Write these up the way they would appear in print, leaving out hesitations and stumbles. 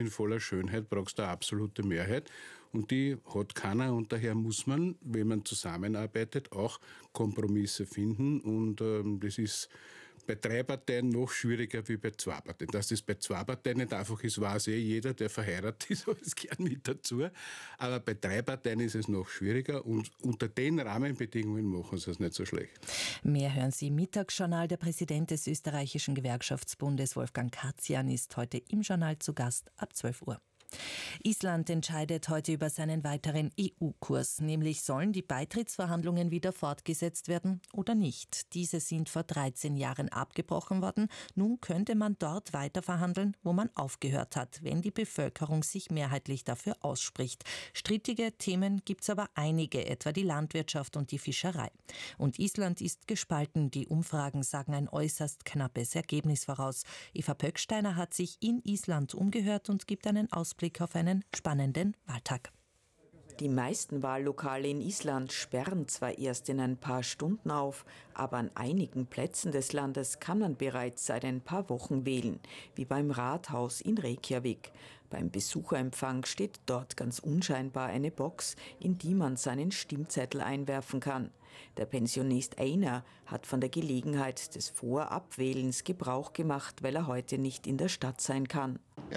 In voller Schönheit brauchst du eine absolute Mehrheit und die hat keiner und daher muss man, wenn man zusammenarbeitet, auch Kompromisse finden und das ist bei 3 Parteien noch schwieriger wie bei 2 Parteien. Dass das bei 2 Parteien nicht einfach ist, weiß jeder, der verheiratet ist, alles gern mit dazu. Aber bei 3 Parteien ist es noch schwieriger und unter den Rahmenbedingungen machen sie es nicht so schlecht. Mehr hören Sie im Mittagsjournal. Der Präsident des österreichischen Gewerkschaftsbundes, Wolfgang Katzian, ist heute im Journal zu Gast ab 12 Uhr. Island entscheidet heute über seinen weiteren EU-Kurs, nämlich sollen die Beitrittsverhandlungen wieder fortgesetzt werden oder nicht. Diese sind vor 13 Jahren abgebrochen worden. Nun könnte man dort weiter verhandeln, wo man aufgehört hat, wenn die Bevölkerung sich mehrheitlich dafür ausspricht. Strittige Themen gibt es aber einige, etwa die Landwirtschaft und die Fischerei. Und Island ist gespalten. Die Umfragen sagen ein äußerst knappes Ergebnis voraus. Eva Pöcksteiner hat sich in Island umgehört und gibt einen Ausblick auf einen spannenden Wahltag. Die meisten Wahllokale in Island sperren zwar erst in ein paar Stunden auf, aber an einigen Plätzen des Landes kann man bereits seit ein paar Wochen wählen, wie beim Rathaus in Reykjavik. Beim Besucherempfang steht dort ganz unscheinbar eine Box, in die man seinen Stimmzettel einwerfen kann. Der Pensionist Einar hat von der Gelegenheit des Vorabwählens Gebrauch gemacht, weil er heute nicht in der Stadt sein kann.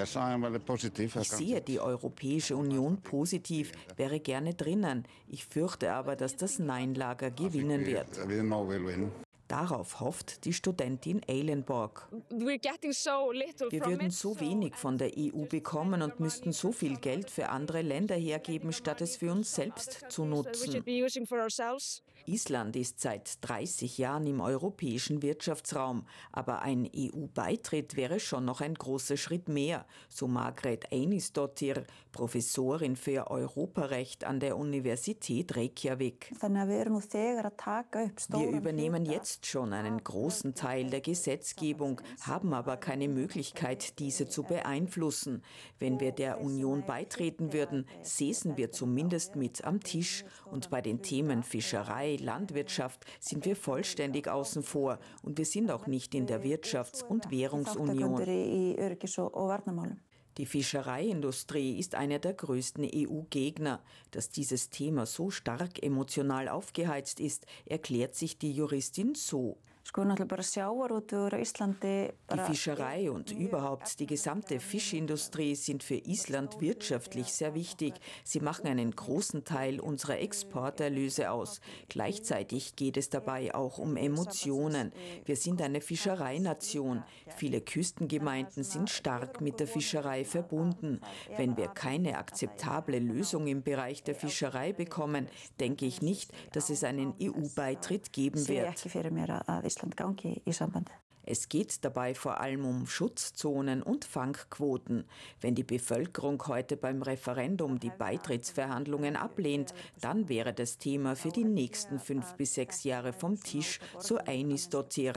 Ich sehe die Europäische Union positiv, wäre gerne drinnen. Ich fürchte aber, dass das Nein-Lager gewinnen wird. Darauf hofft die Studentin Eilenborg. Wir würden so wenig von der EU bekommen und müssten so viel Geld für andere Länder hergeben, statt es für uns selbst zu nutzen. Island ist seit 30 Jahren im europäischen Wirtschaftsraum, aber ein EU-Beitritt wäre schon noch ein großer Schritt mehr, so Margrét Einisdóttir, Professorin für Europarecht an der Universität Reykjavik. Wir übernehmen jetzt schon einen großen Teil der Gesetzgebung, haben aber keine Möglichkeit, diese zu beeinflussen. Wenn wir der Union beitreten würden, säßen wir zumindest mit am Tisch. Und bei den Themen Fischerei, Landwirtschaft sind wir vollständig außen vor. Und wir sind auch nicht in der Wirtschafts- und Währungsunion. Die Fischereiindustrie ist einer der größten EU-Gegner. Dass dieses Thema so stark emotional aufgeheizt ist, erklärt sich die Juristin so. Die Fischerei und überhaupt die gesamte Fischindustrie sind für Island wirtschaftlich sehr wichtig. Sie machen einen großen Teil unserer Exporterlöse aus. Gleichzeitig geht es dabei auch um Emotionen. Wir sind eine Fischereination. Viele Küstengemeinden sind stark mit der Fischerei verbunden. Wenn wir keine akzeptable Lösung im Bereich der Fischerei bekommen, denke ich nicht, dass es einen EU-Beitritt geben wird. Es geht dabei vor allem um Schutzzonen und Fangquoten. Wenn die Bevölkerung heute beim Referendum die Beitrittsverhandlungen ablehnt, dann wäre das Thema für die nächsten 5 bis 6 Jahre vom Tisch, so Einisdóttir.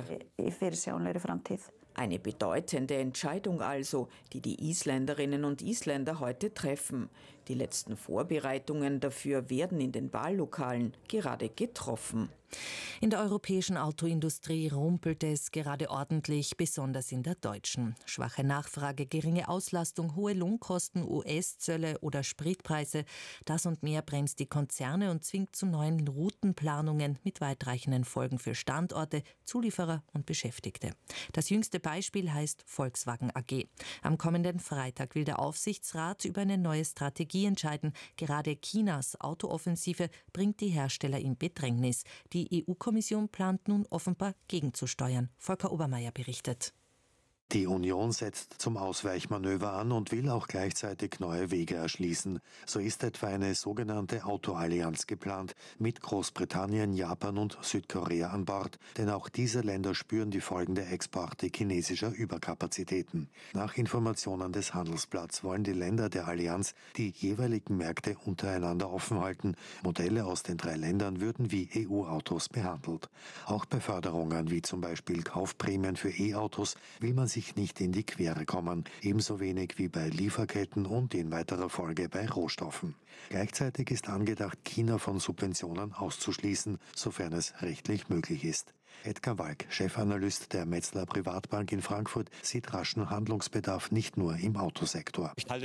Eine bedeutende Entscheidung also, die die Isländerinnen und Isländer heute treffen. Die letzten Vorbereitungen dafür werden in den Wahllokalen gerade getroffen. In der europäischen Autoindustrie rumpelt es gerade ordentlich, besonders in der deutschen. Schwache Nachfrage, geringe Auslastung, hohe Lohnkosten, US-Zölle oder Spritpreise. Das und mehr bremst die Konzerne und zwingt zu neuen Routenplanungen mit weitreichenden Folgen für Standorte, Zulieferer und Beschäftigte. Das jüngste Beispiel heißt Volkswagen AG. Am kommenden Freitag will der Aufsichtsrat über eine neue Strategie entscheiden. Gerade Chinas Autooffensive bringt die Hersteller in Bedrängnis. Die EU-Kommission plant nun offenbar gegenzusteuern. Volker Obermeier berichtet. Die Union setzt zum Ausweichmanöver an und will auch gleichzeitig neue Wege erschließen. So ist etwa eine sogenannte Autoallianz geplant, mit Großbritannien, Japan und Südkorea an Bord, denn auch diese Länder spüren die Folgen der Exporte chinesischer Überkapazitäten. Nach Informationen des Handelsblatts wollen die Länder der Allianz die jeweiligen Märkte untereinander offen halten. Modelle aus den 3 Ländern würden wie EU-Autos behandelt. Auch bei Förderungen wie zum Beispiel Kaufprämien für E-Autos will man sich nicht in die Quere kommen, ebenso wenig wie bei Lieferketten und in weiterer Folge bei Rohstoffen. Gleichzeitig ist angedacht, China von Subventionen auszuschließen, sofern es rechtlich möglich ist. Edgar Walk, Chefanalyst der Metzler Privatbank in Frankfurt, sieht raschen Handlungsbedarf nicht nur im Autosektor. Ich halte